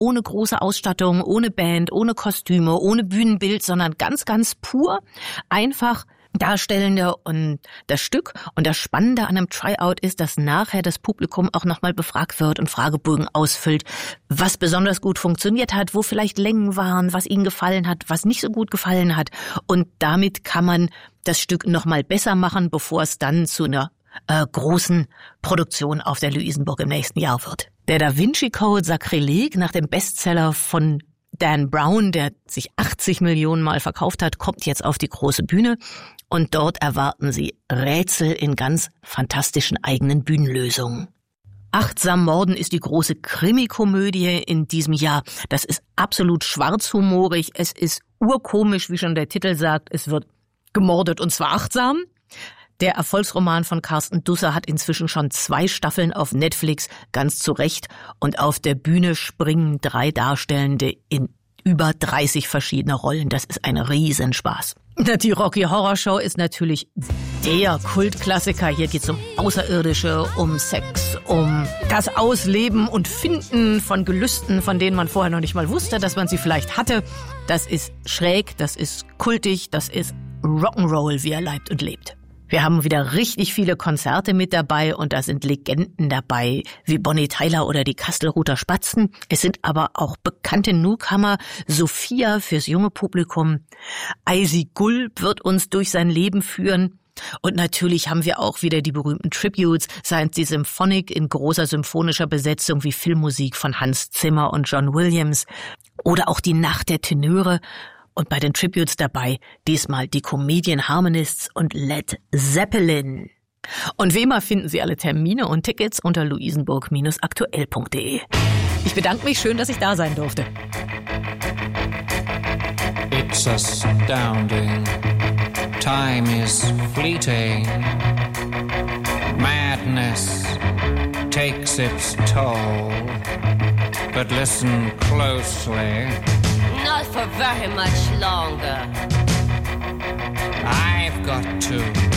ohne große Ausstattung, ohne Band, ohne Kostüme, ohne Bühnenbild, sondern ganz, ganz pur, einfach Darstellende und das Stück. Und das Spannende an einem Tryout ist, dass nachher das Publikum auch nochmal befragt wird und Fragebögen ausfüllt, was besonders gut funktioniert hat, wo vielleicht Längen waren, was ihnen gefallen hat, was nicht so gut gefallen hat. Und damit kann man das Stück nochmal besser machen, bevor es dann zu einer großen Produktion auf der Luisenburg im nächsten Jahr wird. Der Da Vinci Code Sakrileg, nach dem Bestseller von Dan Brown, der sich 80 Millionen Mal verkauft hat, kommt jetzt auf die große Bühne. Und dort erwarten Sie Rätsel in ganz fantastischen eigenen Bühnenlösungen. Achtsam Morden ist die große Krimikomödie in diesem Jahr. Das ist absolut schwarzhumorig. Es ist urkomisch, wie schon der Titel sagt. Es wird gemordet und zwar achtsam. Der Erfolgsroman von Carsten Dusser hat inzwischen schon 2 Staffeln auf Netflix, ganz zu Recht. Und auf der Bühne springen 3 Darstellende in über 30 verschiedene Rollen. Das ist ein Riesenspaß. Die Rocky Horror Show ist natürlich der Kultklassiker. Hier geht's um Außerirdische, um Sex, um das Ausleben und Finden von Gelüsten, von denen man vorher noch nicht mal wusste, dass man sie vielleicht hatte. Das ist schräg, das ist kultig, das ist Rock'n'Roll, wie er leibt und lebt. Wir haben wieder richtig viele Konzerte mit dabei und da sind Legenden dabei, wie Bonnie Tyler oder die Kastelruther Spatzen. Es sind aber auch bekannte Newcomer, Sophia fürs junge Publikum. Eisi Gulb wird uns durch sein Leben führen. Und natürlich haben wir auch wieder die berühmten Tributes, seien es die Symphonic in großer symphonischer Besetzung wie Filmmusik von Hans Zimmer und John Williams oder auch die Nacht der Tenöre. Und bei den Tributes dabei diesmal die Comedian Harmonists und Led Zeppelin. Und wie immer finden Sie alle Termine und Tickets unter luisenburg-aktuell.de. Ich bedanke mich, schön, dass ich da sein durfte. It's astounding. Time is fleeting. Madness takes its toll. But listen closely. Not for very much longer. I've got to